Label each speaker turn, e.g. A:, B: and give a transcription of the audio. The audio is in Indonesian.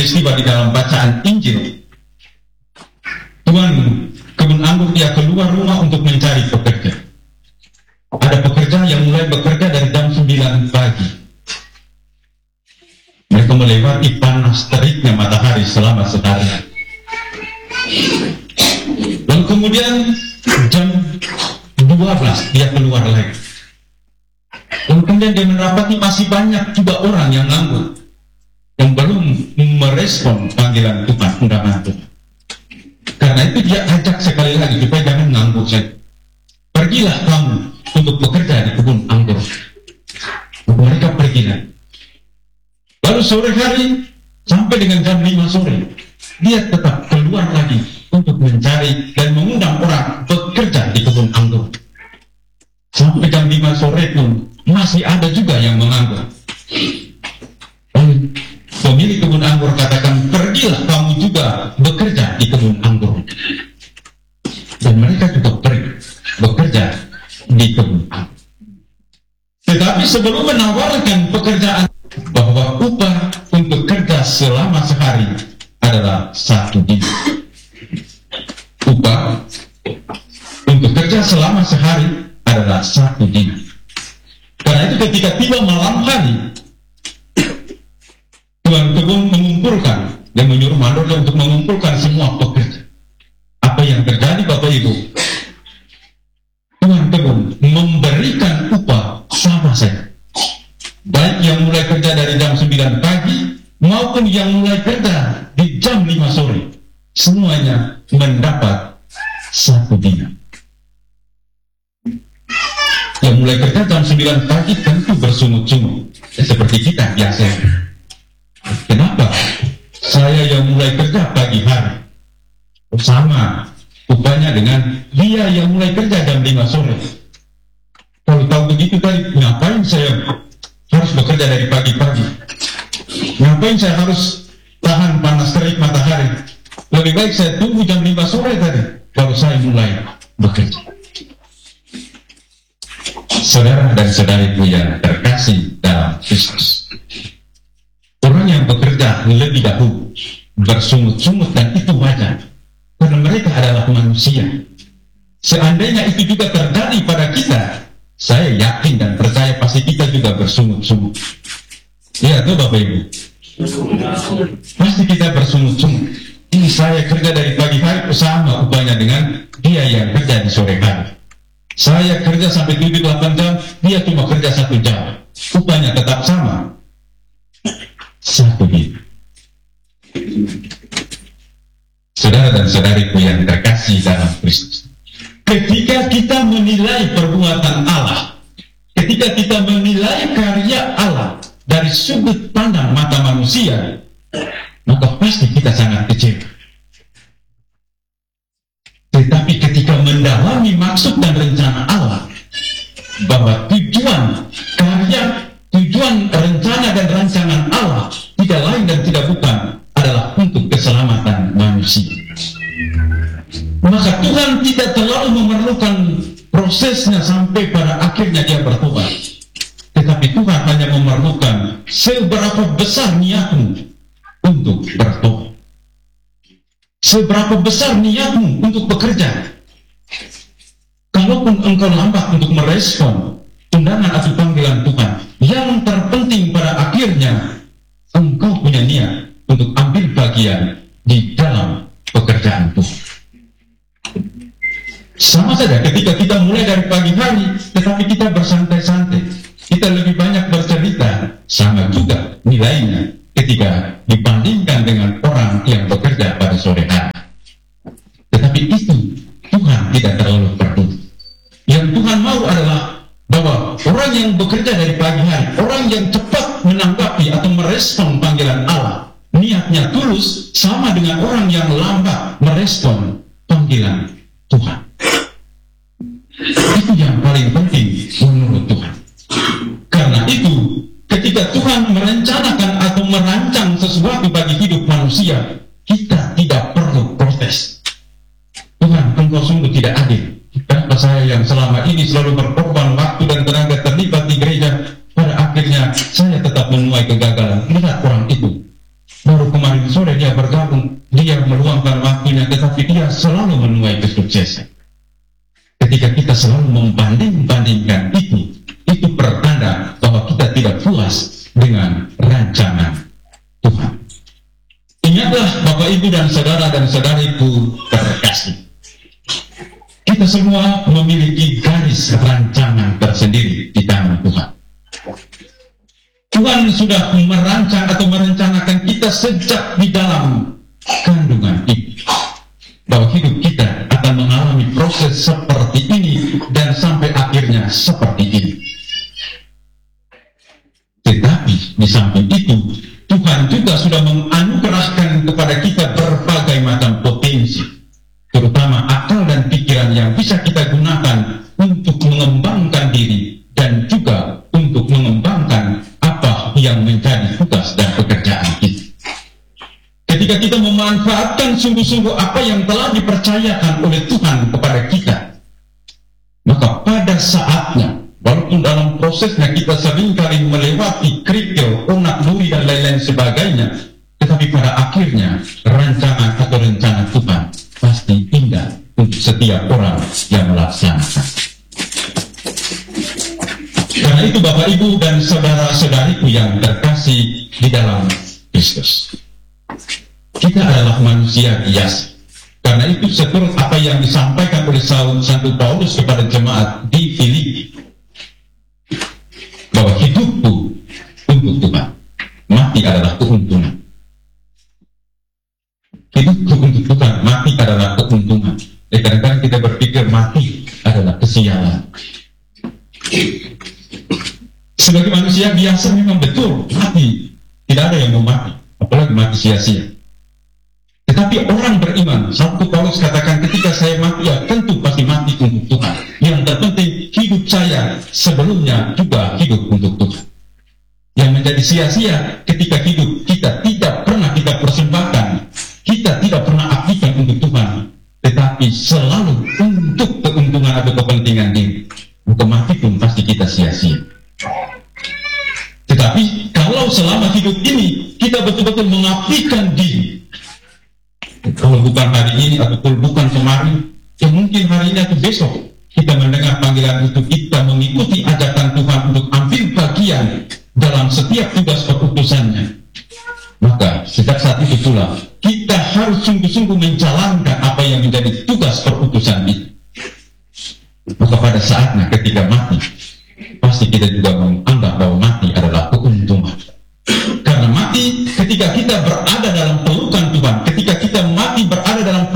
A: peristiwa di dalam bacaan Injil. Tuan kebun anggur dia keluar rumah untuk mencari pekerja. Ada pekerja yang mulai bekerja dari jam 9 pagi. Mereka melewati panas teriknya matahari selama sehari. Lalu kemudian jam 12 dia keluar lagi. Lalu kemudian dia mendapati masih banyak juga orang yang nganggur, yang belum merespon panggilan Tuhan, undangan Tuhan. Karena itu dia ajak sekali lagi supaya jangan nganggur saja. Pergilah kamu untuk bekerja di kebun anggur. Mereka pergilah. Lalu sore hari sampai dengan jam 5 sore dia tetap keluar lagi untuk mencari dan mengundang orang bekerja di kebun anggur. Sampai jam 5 sore pun masih ada juga yang menganggur. Pemilik kebun anggur katakan, pergilah kamu juga bekerja di kebun anggur. Dan mereka juga pergi bekerja di kebun anggur. Tetapi sebelum menawarkan pekerjaan, bahwa upah untuk kerja selama sehari adalah 1 dinar. Upah untuk kerja selama sehari adalah 1 dinar. Karena itu ketika tiba malam hari, tuan kebun mengumpulkan dan menyuruh mandornya untuk mengumpulkan semua pekerja. Apa yang terjadi Bapak Ibu? Tuan kebun memberikan upah sama saja. Baik yang mulai kerja dari jam 9 pagi maupun yang mulai kerja di jam 5 sore, semuanya mendapat 1 dinar. Yang mulai kerja jam 9 pagi tentu bersungut-sungut, seperti kita biasanya. Kenapa? Saya yang mulai kerja pagi hari sama upahnya dengan dia yang mulai kerja jam 5 sore. Kalau tahu begitu tadi, ngapain saya harus bekerja dari pagi-pagi? Ngapain saya harus tahan panas terik matahari? Lebih baik saya tunggu jam 5 sore tadi baru saya mulai bekerja. Saudara dan saudariku yang terkasih dalam Kristus, orang yang bekerja lebih dahulu bersungut-sungut, dan itu wajar karena mereka adalah manusia. Seandainya itu juga terjadi pada kita, saya yakin dan percaya pasti kita juga bersungut-sungut. Ya, tuh Bapak Ibu, pasti kita bersungut-sungut. Ini saya kerja dari pagi hari sama upahnya dengan dia yang kerja di sore hari. Saya kerja sampai 7-8 jam, dia cuma kerja 1 jam, upahnya tetap sama, 1 dinar. Saudara dan saudariku yang terkasih dalam Kristus, ketika kita menilai perbuatan Allah, ketika kita menilai karya Allah dari sudut pandang mata manusia, maka pasti kita sangat kecewa. Tetapi ketika mendalami maksud dan rencana Allah, bahwa tujuan karya, tujuan rencana dan rancangan Allah tidak lain dan tidak bukan adalah untuk keselamatan manusia, maka Tuhan tidak terlalu memerlukan prosesnya sampai pada akhirnya dia bertobat. Tetapi Tuhan hanya memerlukan seberapa besar niatmu untuk bertobat, seberapa besar niatmu untuk bekerja. Kalaupun engkau lambat untuk merespon undangan atau panggilan Tuhan, yang terpenting pada akhirnya engkau punya niat untuk ambil bagian di dalam pekerjaan Tuhan. Sama saja ketika kita mulai dari pagi hari, tetapi kita bersantai-santai, kita lebih banyak bercerita, sama juga nilainya ketika dibandingkan dengan orang yang bekerja pada sore hari. Tetapi itu Tuhan tidak terlalu peduli. Yang Tuhan mau adalah bahwa orang yang bekerja dari pagi hari, orang yang cepat menanggapi atau merespon panggilan Allah, niatnya tulus, sama dengan orang yang lambat merespon panggilan Tuhan. Itu yang paling penting menurut Tuhan. Karena itu, ketika Tuhan merencanakan atau merancang sesuatu bagi hidup manusia, kita tidak perlu protes. Tuhan, engkau sungguh tidak adil. Kenapa saya yang selama ini selalu berkorban waktu dan tenaga terlibat di gereja, pada akhirnya saya tetap menuai kegagalan? Lihat orang itu, baru kemarin sore dia bergabung, dia meluangkan waktunya, tetapi dia selalu menuai kesuksesan. Ketika kita selalu membanding-bandingkan itu pertanda bahwa kita tidak puas dengan rancangan Tuhan. Ingatlah Bapak Ibu dan saudara dan saudariku terkasih, kita semua memiliki garis rancangan tersendiri di tangan Tuhan. Tuhan sudah merancang atau merencanakan kita sejak di dalam kandungan ibu, bahwa hidup kita akan mengalami proses seperti ini dan sampai akhirnya seperti ini. Tetapi di samping itu, Tuhan juga sudah menganugerahkan kepada kita berbagai macam potensi, terutama akal dan pikiran yang bisa kita gunakan untuk mengembangkan diri dan juga untuk mengembangkan apa yang menjadi tugas dan pekerjaan kita. Ketika kita memanfaatkan sungguh-sungguh apa yang telah dipercayakan oleh Tuhan kepada kita, maka pada saatnya, walaupun dalam prosesnya kita seringkali melewati kerikil, onak, duri, dan lain-lain sebagainya, tetapi pada akhirnya rancangan atau rencana Tuhan pasti indah untuk setiap orang yang melaksanakan. Karena itu Bapak Ibu dan saudara-saudariku yang terkasih di dalam Kristus, kita adalah manusia biasa. Karena itu seturut apa yang disampaikan oleh Santo Paulus kepada jemaat di Filipi, bahwa hidupku untuk Tuhan, mati adalah keuntungan. Hidupku untuk Tuhan, mati adalah keuntungan. Kadang-kadang kita berpikir mati adalah kesialan. Sebagai manusia biasa memang betul mati, tidak ada yang mau mati, apalagi mati sia-sia. Tetapi orang beriman, Santo Paulus katakan, ketika saya mati, ya tentu pasti mati untuk Tuhan. Yang terpenting hidup saya sebelumnya juga hidup untuk Tuhan. Yang menjadi sia-sia ketika hidup kita tidak pernah kita persembahkan, kita tidak pernah aktifkan untuk Tuhan, tetapi selalu untuk keuntungan atau kepentingan diri. Untuk mati pun pasti kita sia-sia. Tetapi kalau selama hidup ini kita betul-betul mengabdikan diri, kalau bukan hari ini ataupun bukan kemarin, ya mungkin hari ini atau besok kita mendengar panggilan untuk kita mengikuti ajakan Tuhan untuk ambil bagian dalam setiap tugas perutusannya, maka sejak saat itu pula kita harus sungguh-sungguh menjalankan apa yang menjadi tugas perutusan itu. Maka pada saatnya ketika mati, pasti kita juga menganggap bahwa mati adalah keuntungan. Karena mati ketika kita berada dalam pelukan Tuhan, ketika kita mati berada dalam